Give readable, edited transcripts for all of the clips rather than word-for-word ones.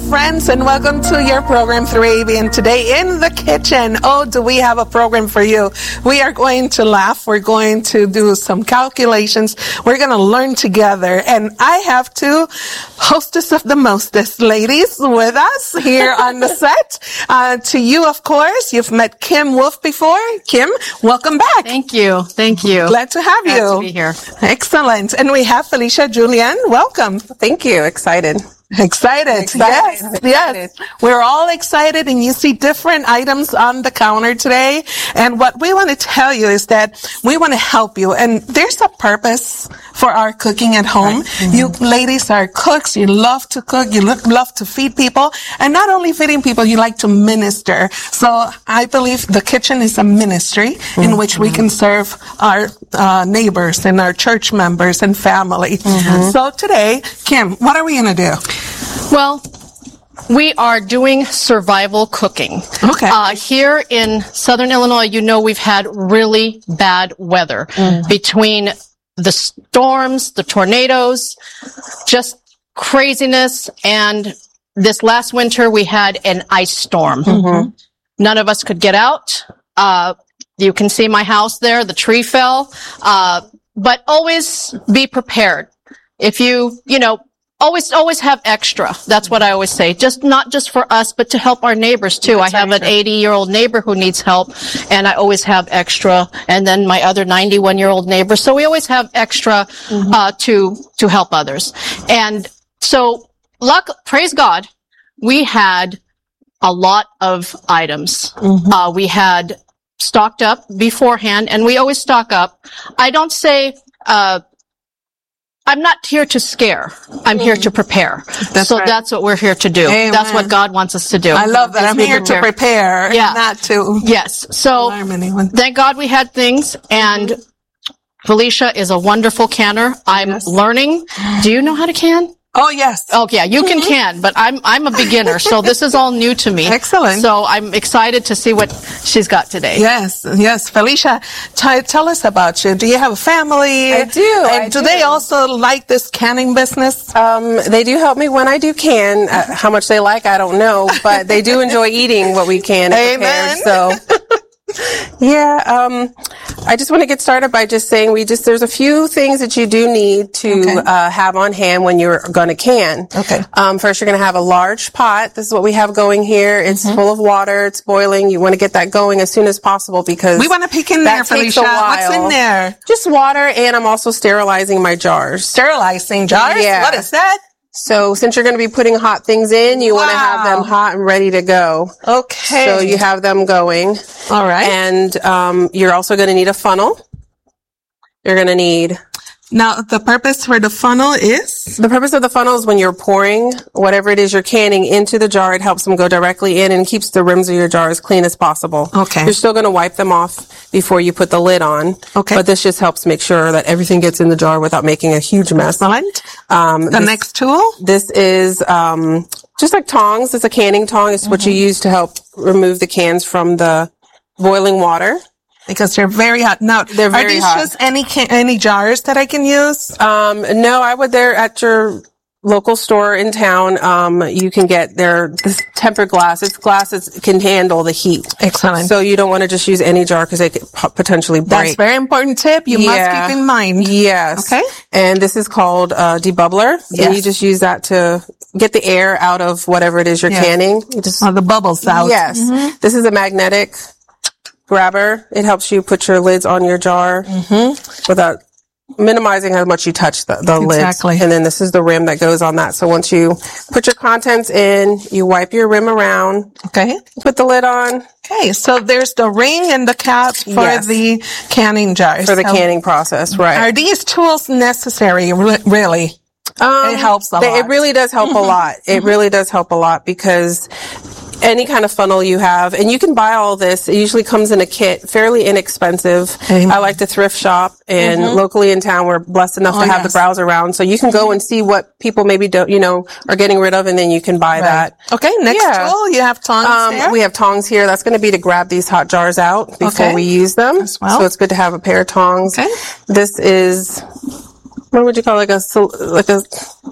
friends, and welcome to your program 3AV. And today in the kitchen, do we have a program for you. We are going to laugh. We're going to do some calculations. We're going to learn together. And I have two hostess of the mostest ladies with us here on the set. To you, of course, you've met Kim Wolf before. Kim, welcome back. Thank you. Thank you. Glad to have you. Glad to be here. Excellent. And we have Felicia Julian. Welcome. Thank you. Excited. Yes. We're all excited, and you see different items on the counter today. And what we want to tell you is that we want to help you. And there's a purpose for our cooking at home. Right. Mm-hmm. You ladies are cooks. You love to cook. You love to feed people. And not only feeding people, you like to minister. So I believe the kitchen is a ministry in which we can serve our neighbors and our church members and family. Mm-hmm. So today, Kim, what are we going to do? Well, we are doing survival cooking. Okay. Here in Southern Illinois, you know, we've had really bad weather between the storms, the tornadoes, just craziness. And this last winter, we had an ice storm. Mm-hmm. None of us could get out. You can see my house there. The tree fell. But always be prepared. If you always have extra. That's what I always say. Not just for us, but to help our neighbors too. I have an 80-year-old neighbor who needs help, and I always have extra. And then my other 91-year-old neighbor. So we always have extra, to help others. And so praise God, we had a lot of items. Mm-hmm. We had stocked up beforehand, and we always stock up. I don't say, I'm not here to scare. I'm here to prepare. That's what we're here to do. Amen. That's what God wants us to do. I love that. I'm here to prepare, not to alarm anyone. Thank God we had things, and Felicia is a wonderful canner. I'm learning. Do you know how to can? Oh, yes. Oh, yeah, you can, but I'm a beginner, so this is all new to me. Excellent. So I'm excited to see what she's got today. Yes. Felicia, tell us about you. Do you have a family? I do. And do they also like this canning business? They do help me when I do can. How much they like, I don't know, but they do enjoy eating what we can and prepare, so... I just want to get started by just saying there's a few things that you do need to have on hand when you're going to can. Okay. First, you're going to have a large pot. This is what we have going here. It's full of water. It's boiling. You want to get that going as soon as possible because we want to peek in there, Felicia. What's in there? Just water, and I'm also sterilizing my jars. Sterilizing jars? Yeah. What is that? So since you're going to be putting hot things in, you want to have them hot and ready to go. Okay. So you have them going. All right. And you're also going to need a funnel. You're going to need... Now, the purpose for the funnel is? The purpose of the funnel is when you're pouring whatever it is you're canning into the jar, it helps them go directly in and keeps the rims of your jar as clean as possible. Okay. You're still going to wipe them off before you put the lid on. Okay. But this just helps make sure that everything gets in the jar without making a huge mess. Excellent. The next tool? This is just like tongs. It's a canning tong. It's what you use to help remove the cans from the boiling water. Because they're very hot. Now, they're very are these hot. just any jars that I can use? No, I would. They're at your local store in town. You can get this tempered glass. It's glass that can handle the heat. Excellent. So you don't want to just use any jar because they could potentially break. That's a very important tip. You must keep in mind. Yes. Okay. And this is called debubbler. Yes. And you just use that to get the air out of whatever it is you're canning. You just the bubbles out. Yes. Mm-hmm. This is a magnetic grabber. It helps you put your lids on your jar without minimizing how much you touch the lids. Exactly. And then this is the rim that goes on that. So once you put your contents in, you wipe your rim around. Okay. Put the lid on. Okay. So there's the ring and the cap for the canning jars. For the canning process, right. Are these tools necessary, really? It helps a lot. It really does help a lot. It really does help a lot because any kind of funnel you have, and you can buy all this. It usually comes in a kit, fairly inexpensive. Amen. I like to thrift shop, and locally in town, we're blessed enough to have the browse around. So you can go and see what people maybe don't, are getting rid of, and then you can buy that. Okay, next tool, you have tongs here? We have tongs here. That's going to be to grab these hot jars out before we use them. As well. So it's good to have a pair of tongs. Okay. This is, what would you call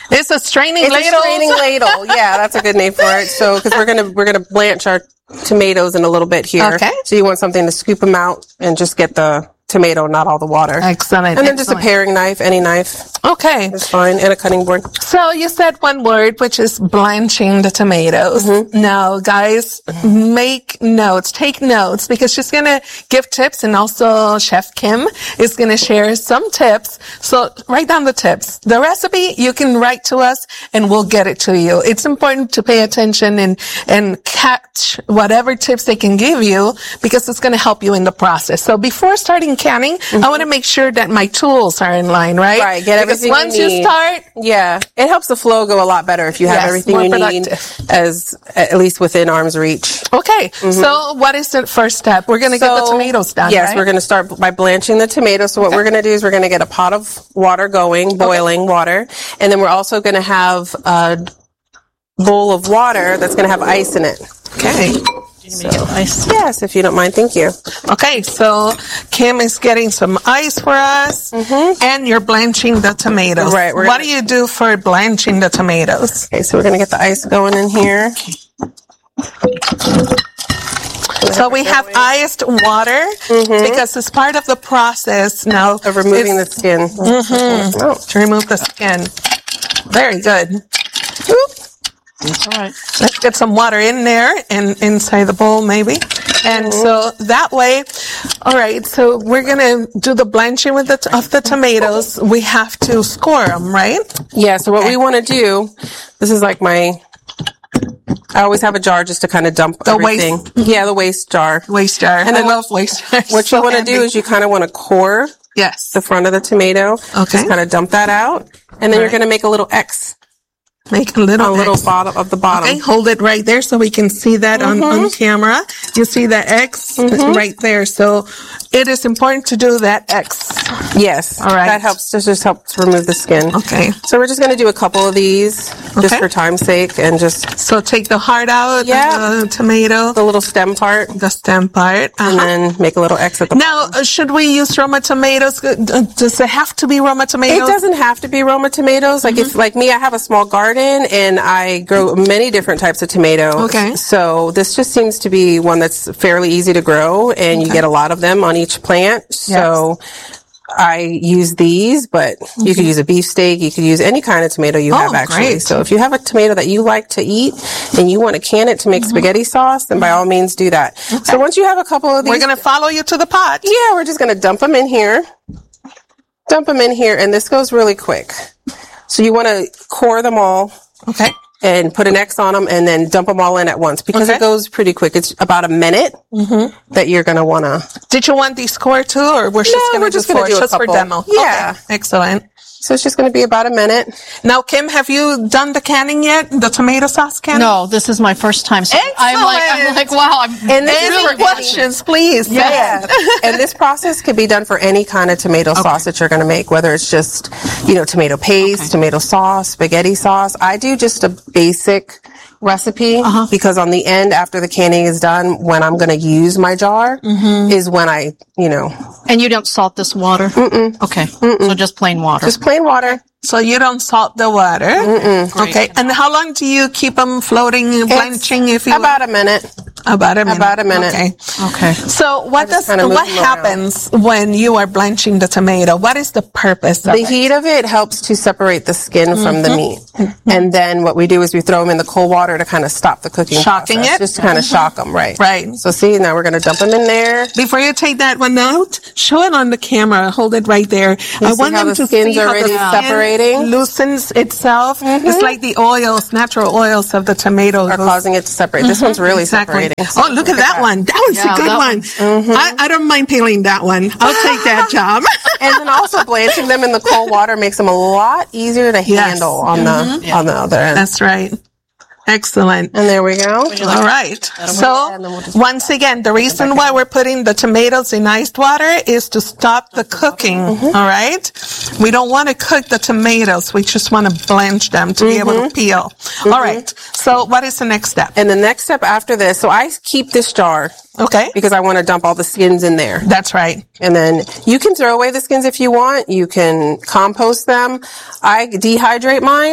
It's a straining It's ladle. a straining ladle. Yeah, that's a good name for it. So, because we're gonna blanch our tomatoes in a little bit here. Okay. So you want something to scoop them out and just get the tomato, not all the water. Excellent. And then just a paring knife, any knife Okay. is fine, and a cutting board. So you said one word, which is blanching the tomatoes. Now, guys, make notes, take notes, because she's going to give tips, and also Chef Kim is going to share some tips. So write down the tips. The recipe, you can write to us and we'll get it to you. It's important to pay attention and catch whatever tips they can give you, because it's going to help you in the process. So before starting canning, I want to make sure that my tools are in line, right? Right, get everything Because once you you need. start, Yeah, it helps the flow go a lot better if you have Yes, everything more you productive. need at least within arm's reach. okay. So what is the first step? We're going to get the tomatoes done, Yes, right? we're going to start by blanching the tomatoes. So what we're going to do is we're going to get a pot of water going, boiling water, and then we're also going to have a bowl of water that's going to have ice in it. Okay. Ice. Yes, if you don't mind. Thank you. Okay, so Kim is getting some ice for us, and you're blanching the tomatoes. Right, we're What gonna- do you do for blanching the tomatoes? Okay, so we're going to get the ice going in here. So we have iced water because it's part of the process now Of removing the skin. to remove the skin. Very good. Oop. That's all right. Let's get some water in there and inside the bowl maybe. And so that way, all right, so we're going to do the blanching with of the tomatoes. We have to score them, right? Yeah, so what we want to do, this is like I always have a jar just to kind of dump everything. waste. Yeah, the waste jar. Waste jar. And then I love waste jars. What you want to do is you kind of want to core yes. the front of the tomato. Okay. Just kind of dump that out. And then you're going to make a little X Make a little X. bottom of the bottom. Okay, hold it right there so we can see that on camera. You see the X right there. So it is important to do that X. Yes. All right. That helps remove the skin. Okay. So we're just going to do a couple of these just Okay. for time's sake and just So take the heart out Yeah. of the tomato, the little stem part the stem part. and then make a little X at the Now, should we use Roma tomatoes? Does it have to be Roma It tomatoes? doesn't have to be Roma tomatoes. Like if, like me, I have a small garden and I grow many different types of tomatoes. Okay. So this just seems to be one that's fairly easy to grow and you get a lot of them on each plant. So I use these, but you could use a beefsteak. You could use any kind of tomato you have actually. Great. So if you have a tomato that you like to eat and you want to can it to make spaghetti sauce, then by all means do that. So once you have a couple of these. We're going to follow you to the pot. Yeah, we're just going to dump them in here. Dump them in here, and this goes really quick. So you want to core them all Okay. and put an X on them and then dump them all in at once because Okay. it goes pretty quick. It's about a minute that you're going to want to. Did you want these score too, or we're just going we're to do just gonna four, do a just for couple. demo? Yeah. Okay. Excellent. So it's just going to be about a minute. Now, Kim, have you done the canning yet? The tomato sauce canning? No, this is my first time. So I'm Excellent. like, wow. And this Any is for questions, please? Yeah. And this process could be done for any kind of tomato sauce that you're going to make, whether it's just, tomato paste, tomato sauce, spaghetti sauce. I do just a basic recipe because on the end, after the canning is done, when I'm going to use my jar is when I, And you don't salt this water? Okay. So just plain water. just plain water. So you don't salt the water. Okay. And how long do you keep them floating, blanching, if you will? About a minute. About a minute. About a minute. Okay. Okay. So what kinda move them around. happens when you are blanching the tomato? What is the purpose of The it? heat of it helps to separate the skin from the meat. And then what we do is we throw them in the cold water to kind of stop the cooking Shocking process. it? Just to kind of shock them, right? Right. So see, now we're going to dump them in there. Before you take that one out, show it on the camera. Hold it right there. I see how the skin's already separating? Loosens itself. It's like the oils, natural oils of the tomato Are causing it to separate. This one's really Exactly. separating. So Oh, look at that one. That one's Yeah, a good that one. I don't mind peeling that one. I'll take that job. And then also blanching them in the cold water makes them a lot easier to handle on the other end. That's right. Excellent. And there we go. All right. So once again, the reason why we're putting the tomatoes in iced water is to stop the cooking. All right. We don't want to cook the tomatoes. We just want to blanch them to be able to peel. All right. So what is the next step? And the next step after this, so I keep this jar Okay. because I want to dump all the skins in there. That's right. And then you can throw away the skins if you want. You can compost them. I dehydrate mine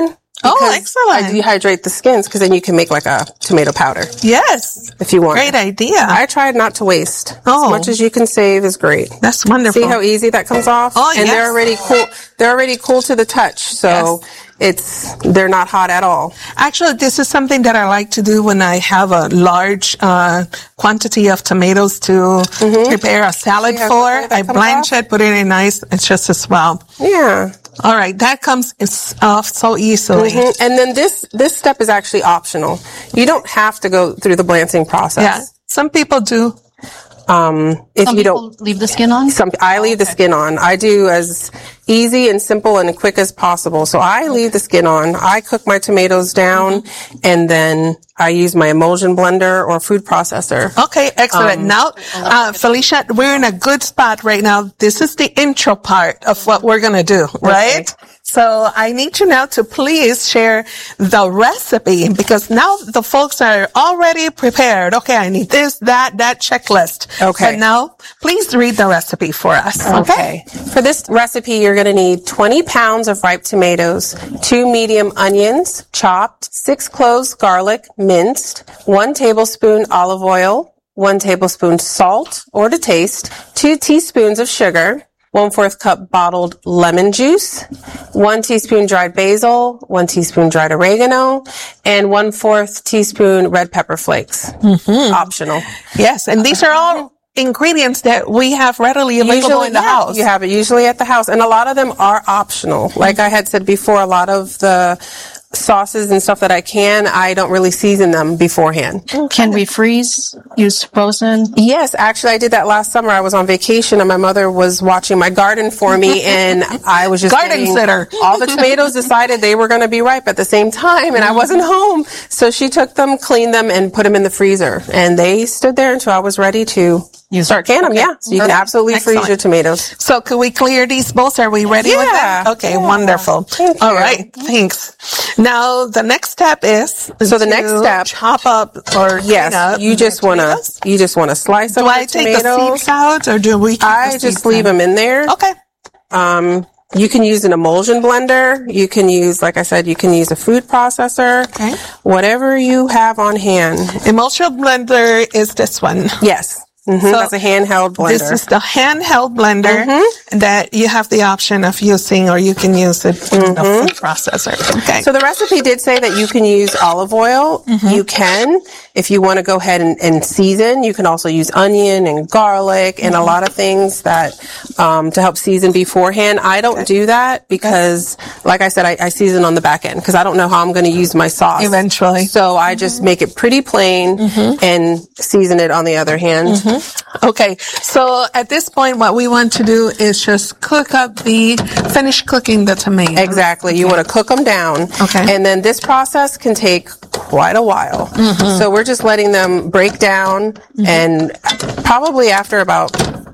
Oh, excellent. I dehydrate the skins because then you can make like a tomato powder Yes. if you want. Great idea. I tried not to waste. Oh. As much as you can save is great. That's wonderful. See how easy that comes off? Oh, and yes. they're already cool. They're already cool to the touch. So they're not hot at all. Actually, this is something that I like to do when I have a large quantity of tomatoes to prepare a salad See how for. quickly that I comes blanch off? it, put it in ice. It's just as well. Yeah. All right, that comes off so easily. And then this step is actually optional. You don't have to go through the blanching process. Yeah, some people do. If Some you people don't, leave the skin on. I leave the skin on. I do as easy and simple and quick as possible. So I leave the skin on. I cook my tomatoes down, and then I use my emulsion blender or food processor. Okay, excellent. Now, Felicia, we're in a good spot right now. This is the intro part of what we're going to do, right? So I need you now to please share the recipe, because now the folks are already prepared. Okay, I need this, that checklist. Okay. But now, please read the recipe for us. Okay. For this recipe, you're going to need 20 pounds of ripe tomatoes, 2 medium onions, chopped, 6 cloves garlic, minced, 1 tablespoon olive oil, 1 tablespoon salt, or to taste, 2 teaspoons of sugar, 1/4 cup bottled lemon juice, 1 teaspoon dried basil, 1 teaspoon dried oregano, and 1/4 teaspoon red pepper flakes. Optional. Yes, and these are all ingredients that we have readily available in the house. You have it usually at the house, and a lot of them are optional. Like I had said before, a lot of the sauces and stuff that I don't really season them beforehand. Can we freeze? Use frozen? Yes, actually I did that last summer. I was on vacation and my mother was watching my garden for me, and I was just Garden sitter. All the tomatoes decided they were going to be ripe at the same time, and I wasn't home. So she took them, cleaned them, and put them in the freezer, and they stood there until I was ready to start canning them. Yeah, so you can absolutely freeze your tomatoes. So could we clear these bowls? Are we ready with them? Okay, wonderful. Thank All you. right, thanks. Now the next step is the next step, chop up or yes, clean up you just want to slice up Do the I take the tomatoes. seeds out, or do we? Keep I the just seeds leave in? them in there. Okay. You can use an emulsion blender. You can use, like I said, you can use a food processor. Okay. Whatever you have on hand. Emulsion blender is this one. Yes. That's a handheld blender. This is the handheld blender that you have the option of using, or you can use it in the food processor. Okay. So the recipe did say that you can use olive oil. You can, if you want to go ahead and season. You can also use onion and garlic and a lot of things that to help season beforehand. I don't do that because, like I said, I season on the back end because I don't know how I'm going to use my sauce Eventually. So I just make it pretty plain and season it on the other hand. Okay, so at this point, what we want to do is just finish cooking the tomatoes. Exactly. You want to cook them down. Okay. And then this process can take quite a while. So we're just letting them break down, and probably after about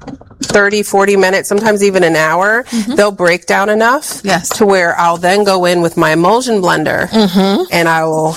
30, 40 minutes, sometimes even an hour, they'll break down enough to where I'll then go in with my emulsion blender and I will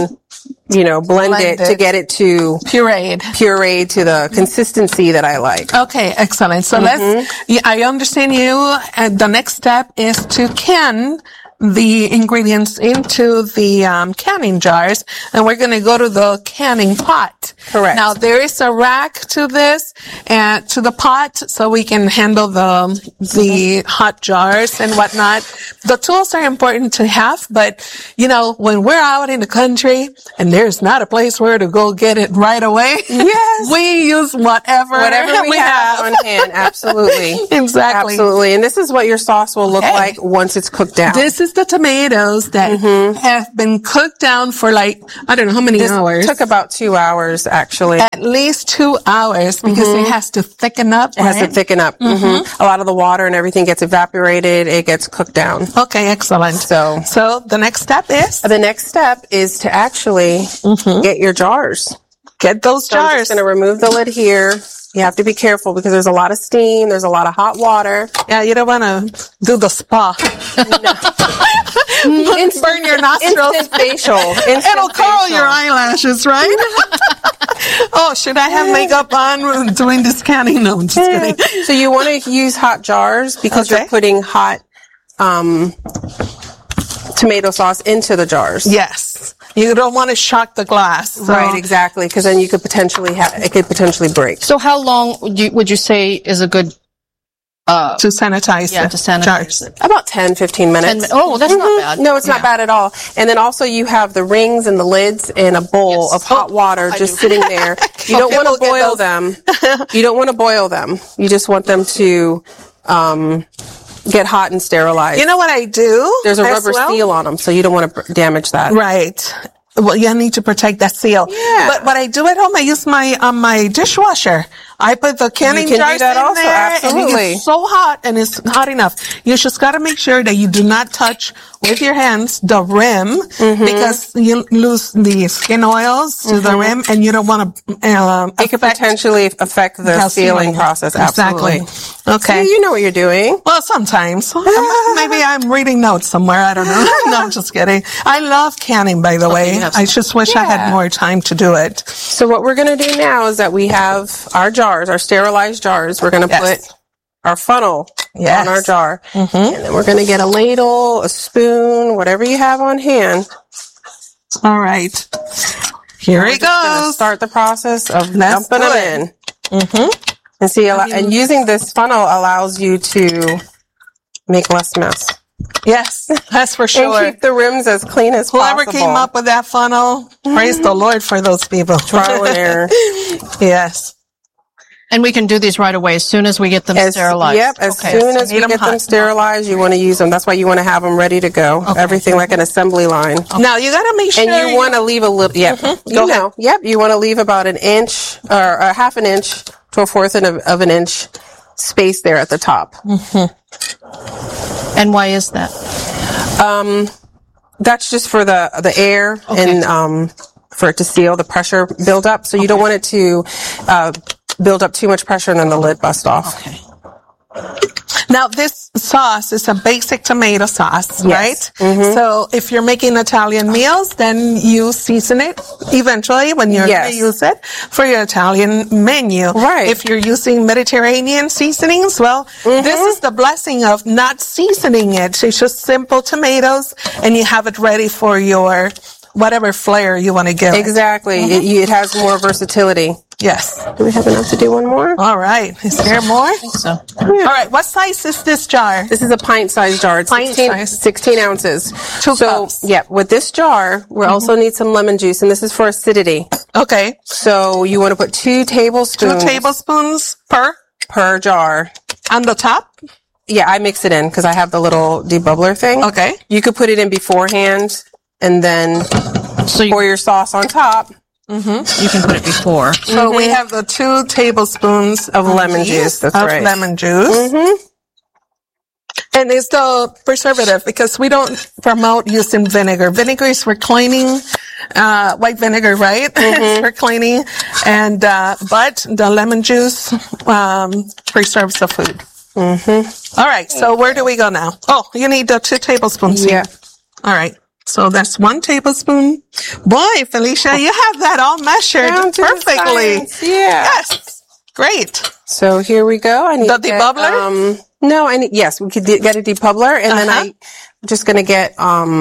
blend it to get it to pureed to the consistency that I like. Okay, excellent. So I understand you. The next step is to can the ingredients into the canning jars, and we're going to go to the canning pot. Correct. Now there is a rack to this and to the pot, so we can handle the hot jars and whatnot. The tools are important to have, but when we're out in the country and there's not a place where to go get it right away, we use whatever we have on hand. Absolutely. Exactly. Absolutely. And this is what your sauce will look like once it's cooked down. This is the tomatoes that have been cooked down for I don't know how many hours. Took about 2 hours, actually. At least 2 hours because it has to thicken up. It has to thicken up. A lot of the water and everything gets evaporated. It gets cooked down. Okay, excellent. So the next step is? The next step is to actually get your jars. Get those So I'm jars. just going to remove the lid here. You have to be careful because there's a lot of steam. There's a lot of hot water. Yeah, you don't want to do the spa. Burn your nostrils. Instant facial. It'll curl your eyelashes, right? Oh, should I have makeup on doing this canning? No, I'm just kidding. So you want to use hot jars because you're putting hot tomato sauce into the jars. Yes. You don't want to shock the glass. So. Right, exactly, because then you could potentially it could potentially break. So how long would you say is a good to sanitize to sanitize jars. it? About 10, 15 minutes. Oh, that's not bad. No, it's not bad at all. And then also you have the rings and the lids in a bowl of hot water just sitting there. You don't want to boil them. You don't want to boil them. You just want them to get hot and sterilized. You know what I do? There's a rubber seal on them, so you don't want to damage that. Right. Well, you need to protect that seal. Yeah. But what I do at home, I use my dishwasher. I put the canning jars in there, absolutely. and it's so hot, and it's hot enough. You just got to make sure that you do not touch with your hands the rim, because you lose the skin oils to the rim, and you don't want to. It could potentially affect the sealing process. Absolutely. Exactly. Okay. So you know what you're doing. Well, sometimes. Maybe I'm reading notes somewhere. I don't know. No, I'm just kidding. I love canning, by the way. I just wish I had more time to do it. So what we're going to do now is that we have our jars, our sterilized jars. We're going to put our funnel on our jar. And then we're going to get a ladle, a spoon, whatever you have on hand. All right. Here it goes. Start the process of dumping them in. And see, and using this funnel allows you to make less mess. Yes, that's for sure. And keep the rims as clean as Whoever possible. came up with that funnel, praise the Lord for those people. Trial and error. Yes. And we can do these right away as soon as we get them sterilized. Yep, as soon as we get them sterilized, you want to use them. That's why you want to have them ready to go. Everything like an assembly line. Now, you got to make sure. And you want to leave a little, go ahead. Yep, you want to leave about an inch or a half an inch to a fourth of an inch space there at the top. And why is that? That's just for the air and for it to seal, the pressure build up. So you don't want it to build up too much pressure and then the lid bust off. Okay. Now, this sauce is a basic tomato sauce, right? So if you're making Italian meals, then you season it eventually when you're going to use it for your Italian menu. Right. If you're using Mediterranean seasonings, well, this is the blessing of not seasoning it. It's just simple tomatoes, and you have it ready for your whatever flair you want to give it. Exactly. It has more versatility. Yes. Do we have enough to do one more? All right. Is there more? I think so. All right. What size is this jar? This is a pint-sized jar. It's 16 ounces. 2 cups. Yeah, with this jar, we also need some lemon juice, and this is for acidity. Okay. So you want to put 2 tablespoons. 2 tablespoons per jar. On the top? Yeah, I mix it in because I have the little debubbler thing. Okay. You could put it in beforehand and then pour your sauce on top. You can put it before. So we have the 2 tablespoons of lemon juice. That's right. Lemon juice. And it's the preservative because we don't promote using vinegar. Vinegar is for cleaning, white vinegar, right? It's for cleaning. And, but the lemon juice, preserves the food. All right. So where do we go now? Oh, you need the 2 tablespoons. Yeah. All right. So that's 1 tablespoon. Boy, Felicia, you have that all measured perfectly. Yes. Great. So here we go. I need the debubbler? No, yes, we could get a debubbler, and then I'm just going to get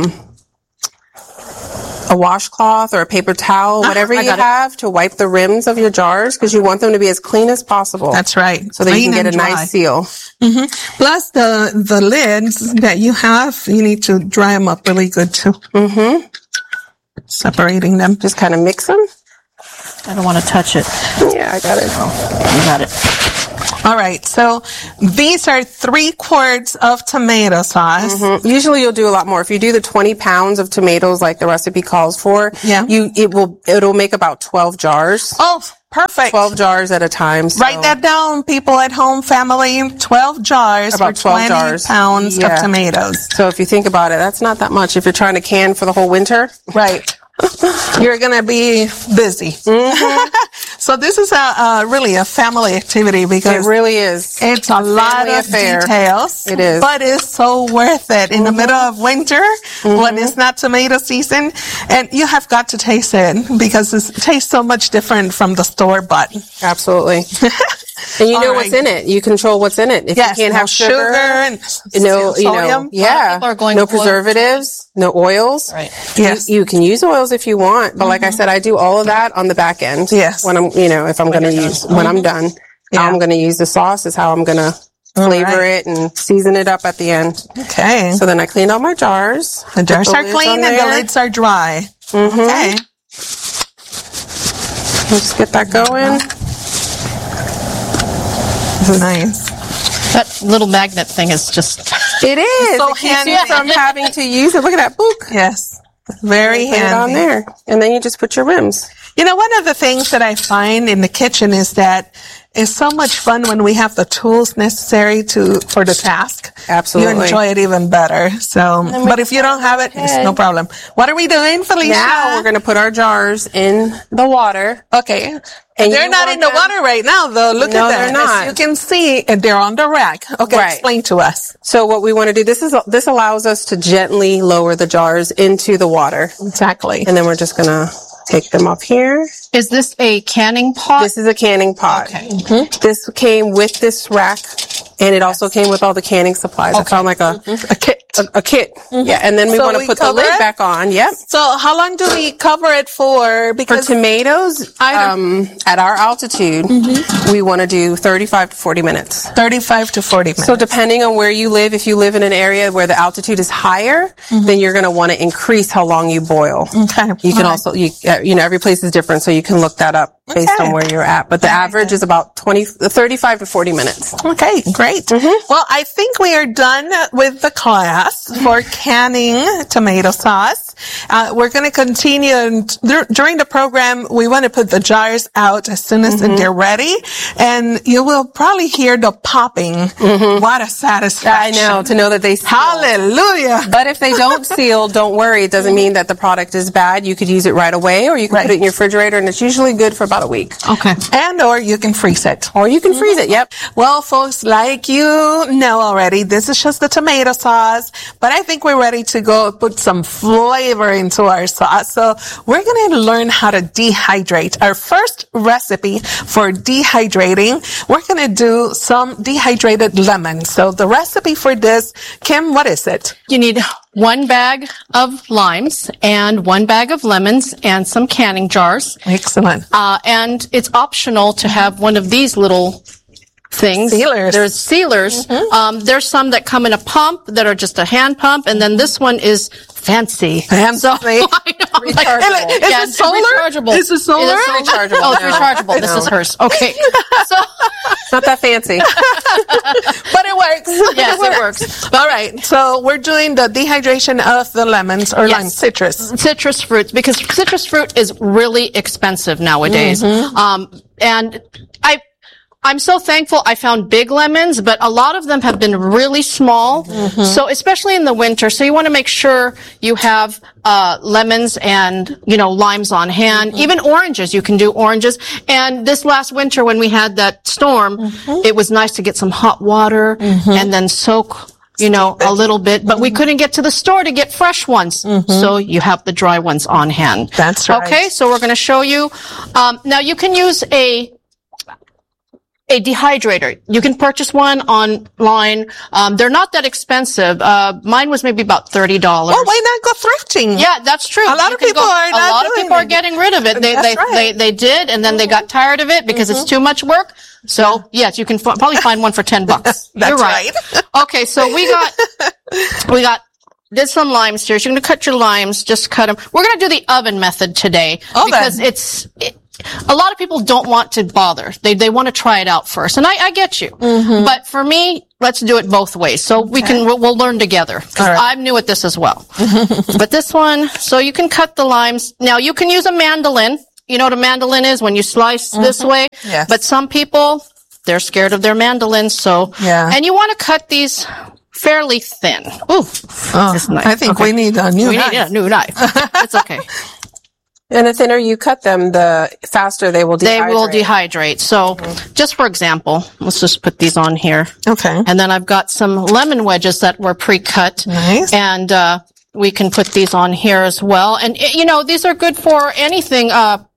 a washcloth or a paper towel, whatever you have to wipe the rims of your jars, because you want them to be as clean as possible. That's right. So that you can get a nice seal. Plus the lids that you have, you need to dry them up really good too. Separating them. Just kind of mix them. I don't want to touch it. Yeah, I got it. You got it. All right. So these are 3 quarts of tomato sauce. Usually you'll do a lot more. If you do the 20 pounds of tomatoes like the recipe calls for, it'll make about 12 jars. Oh, perfect. 12 jars at a time. So. Write that down, people at home, family. 12 jars about for 20 pounds of tomatoes. So if you think about it, that's not that much if you're trying to can for the whole winter. Right. You're going to be busy. So this is really a family activity because It really is. it's a lot family of affair. details. It is. But it's so worth it in the middle of winter when it's not tomato season. And you have got to taste it because it tastes so much different from the store-bought. Absolutely. And you know All what's right. in it. You control what's in it. If Yes, you can't no have sugar, and sodium, yeah, people are going no oil. preservatives, no oils. Right. Yes. You can use oils if you want, but like I said, I do all of that on the back end. Yes. When I'm, if I'm going to use, when I'm done, Yeah. how I'm going to use the sauce is how I'm going to flavor right. it and season it up at the end. Okay. So then I clean all my jars. The jars put the are lids clean on and the there. lids are dry. Okay. Let's get that going. Nice. That little magnet thing is just, It is. so It keeps handy. you from having to use it. Look at that. Book. Yes. Very Put it on handy. there. And then you just put your rims. You know, one of the things that I find in the kitchen is that it's so much fun when we have the tools necessary for the task. Absolutely. You enjoy it even better. So, but if you don't have it, it's no problem. What are we doing, Felicia? Now we're going to put our jars in the water. Okay. And They're you not want in the them- water right now, though. Look No, at that. they're not. As you can see, they're on the rack. Okay, Right. explain to us. So what we want to do, this allows us to gently lower the jars into the water. Exactly. And then we're just going to take them off here. is this a canning pot? This is a canning pot. Okay. This came with this rack, and it also came with all the canning supplies. I found like a kit. a kit. Yeah, and then we So want to we put the cover lid it? back on. Yep. So how long do we cover it for? For Because tomatoes, at our altitude, we want to do 35 to 40 minutes. 35 to 40 minutes. So depending on where you live, if you live in an area where the altitude is higher, then you're going to want to increase how long you boil. Okay. You can also, every place is different, so you can look that up based Okay. on where you're at. But the average is about 35 to 40 minutes. Okay, great. Well, I think we are done with the class for canning tomato sauce. We're going to continue and during the program. We want to put the jars out as soon as they're ready, and you will probably hear the popping. What a I satisfaction! know, to know that they seal. Hallelujah. But if they don't seal, don't worry. It doesn't mean that the product is bad. You could use it right away, or you can put it in your refrigerator, and it's usually good for about a week. Okay. And or you can freeze it. Or you can freeze it. Yep. Well, folks, like you know already, this is just the tomato sauce, but I think we're ready to go put some flavor into our sauce. So we're going to learn how to dehydrate. Our first recipe for dehydrating, we're going to do some dehydrated lemons. So the recipe for this, Kim, what is it? You need 1 bag of limes and 1 bag of lemons and some canning jars. Excellent. And it's optional to have one of these little things. Sealers. There's sealers. There's some that come in a pump that are just a hand pump, and then this one is fancy. Fancy. So, I know, Rechargeable. Is it it's solar? rechargeable. Is it solar? It is rechargeable. Oh, it's No. rechargeable. This is hers. Okay. So, It's not that fancy. But it works. yes, it works. All right. So we're doing the dehydration of the lemons or Yes. lime citrus. Citrus fruits, because citrus fruit is really expensive nowadays. And I'm so thankful I found big lemons, but a lot of them have been really small. So especially in the winter, so you want to make sure you have lemons and, limes on hand. Even oranges, you can do oranges. And this last winter when we had that storm, it was nice to get some hot water and then soak a little bit, but we couldn't get to the store to get fresh ones. So you have the dry ones on hand. That's right. Okay, so we're going to show you. Now you can use a dehydrator. You can purchase one online. They're not that expensive. Mine was maybe about $30. Well, why not go thrifting? Yeah, that's true. A lot You of can people are A not lot of doing people are it. getting rid of it. That's right. They did, and then they got tired of it because it's too much work. So yes, you can probably find one for $10. That's You're right. Okay, so we did some limes here. So you're going to cut your limes, just cut them. We're going to do the oven method today because a lot of people don't want to bother. They want to try it out first. And I get you. But for me, let's do it both ways. So we'll learn together. Cause I'm new at this as well. But this one, so you can cut the limes. Now you can use a mandolin. You know what a mandolin is when you slice this way? Yes. But some people, they're scared of their mandolins. So, and you want to cut these fairly thin. Ooh, this is nice. I think we need a new knife. We need a new knife. It's okay. And the thinner you cut them, the faster they will dehydrate. They will dehydrate. So just for example, let's just put these on here. Okay. And then I've got some lemon wedges that were pre-cut. Nice. And, we can put these on here as well. And, you know, these are good for anything.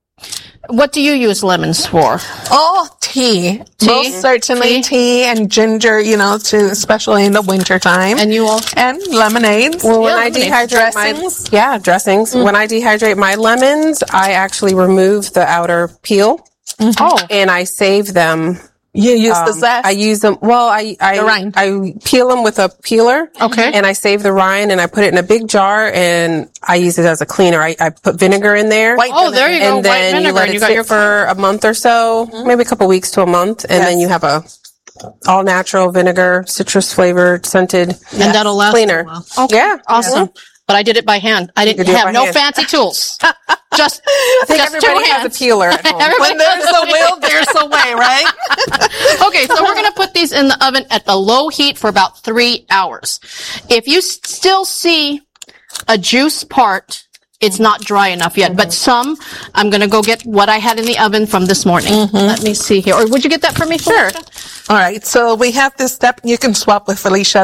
What do you use lemons for? Oh, tea. Most certainly tea and ginger, you know, especially in the winter time. And you all? And lemonades. Well, when I lemonade. dehydrate dressings. When I dehydrate my lemons, I actually remove the outer peel. Oh. And I save them. You use the zest? I use them. Well, The rind. I peel them with a peeler. Okay. And I save the rind and I put it in a big jar and I use it as a cleaner. I put vinegar in there. Oh, there you go. And then White you vinegar. let And it you got sit your for a month or so, maybe a couple weeks to a month. And then you have a all natural vinegar, citrus flavored, scented And that'll last cleaner. a while. Okay. Yeah. Awesome. But I did it by hand. I didn't do it have by no hand. fancy tools. Just, I think just everybody 2 has hands. a peeler at home. When there's a will, there's a way, right? Okay, so we're going to put these in the oven at the low heat for about 3 hours. If you still see a juice part, it's not dry enough yet. But some, I'm going to go get what I had in the oven from this morning. Let me see here. Or would you get that for me, Felicia? All right. So we have this step. You can swap with Felicia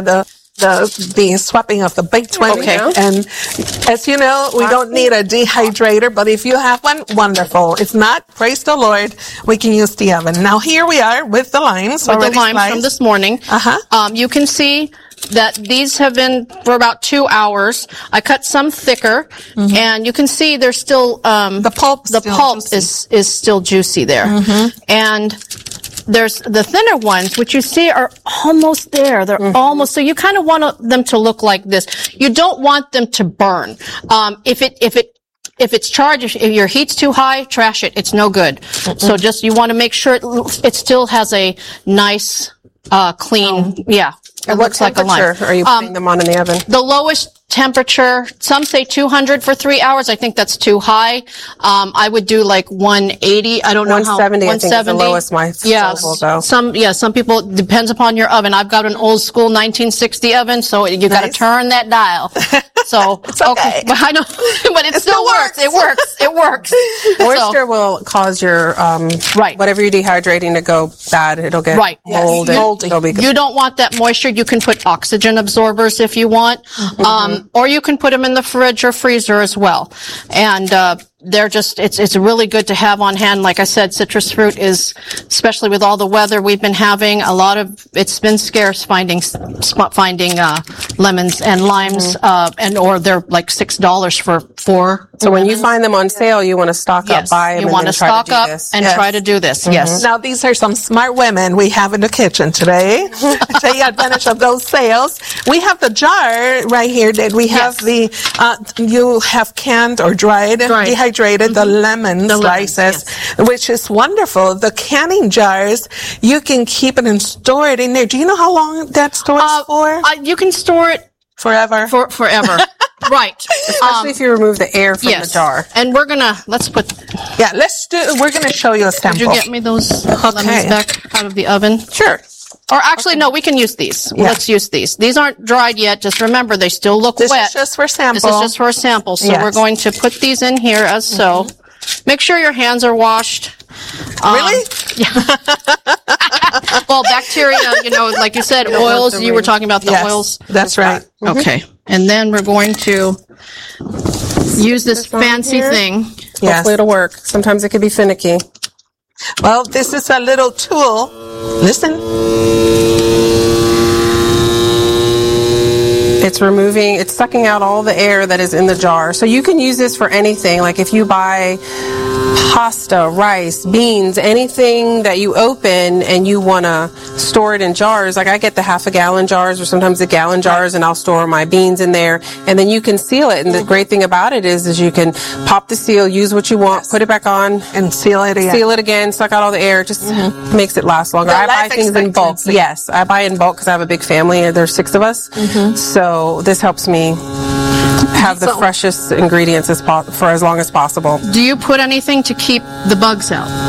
the swapping of the baked 20. Okay. And as you know, we don't need a dehydrator, but if you have one, wonderful. If not, praise the Lord, we can use the oven. Now here we are with the limes. With the already limes sliced. from this morning. You can see that these have been for about 2 hours. I cut some thicker, and you can see there's still The pulp is still juicy there. And there's the thinner ones, which you see are almost there. They're almost, so you kind of want them to look like this. You don't want them to burn. If it's charged, if your heat's too high, trash it. It's no good. So just, you want to make sure it still has a nice, clean, it What looks like a lime. temperature are you putting them on in the oven? The lowest temperature, some say 200 for 3 hours. I think that's too high. I would do like 180. I don't know how. 170, I think, is the lowest my stove will go. Some people, depends upon your oven. I've got an old school 1960 oven, so you got to turn that dial. So, okay. But I know, but it still works. It works. Moisture will cause your, whatever you're dehydrating to go bad. It'll get mold and it'll be good. You don't want that moisture. You can put oxygen absorbers if you want. Or you can put them in the fridge or freezer as well. And, they're just, it's really good to have on hand. Like I said, citrus fruit is, especially with all the weather we've been having, it's been scarce finding lemons and limes, or they're like $6 for 4. So when you find them on sale, you want to stock up, buy them, you want to stock up and try to do this. Yes. Now, these are some smart women we have in the kitchen today. Take advantage of those sales. We have the jar right here that we have you have canned or dried. Dehydrated the lemon slices, which is wonderful. The canning jars, you can keep it and store it in there. Do you know how long that stores for? You can store it forever. Forever. Right. Especially if you remove the air from the jar. And we're gonna show you a sample. Would you get me those lemons back out of the oven? Sure. Or actually, no, we can use these. Yeah. Let's use these. These aren't dried yet. Just remember, they still look wet. This is just for sample. This is just for a sample. So we're going to put these in here as so. Make sure your hands are washed. Really? Well, bacteria, like you said, oils. You were talking about the oils. That's right. Okay. And then we're going to use this fancy thing. Yes. Hopefully it'll work. Sometimes it can be finicky. Well, this is a little tool. Listen. It's sucking out all the air that is in the jar. So you can use this for anything. Like if you buy pasta, rice, beans, anything that you open and you want to store it in jars. Like I get the half-a-gallon jars or sometimes the gallon jars, and I'll store my beans in there. And then you can seal it. And the great thing about it is you can pop the seal, use what you want, put it back on, and seal it again. Seal it again, suck out all the air. It just makes it last longer. I buy things in bulk. Yes, I buy in bulk because I have a big family. There's 6 of us. So this helps me have the freshest ingredients for as long as possible. Do you put anything to keep the bugs out?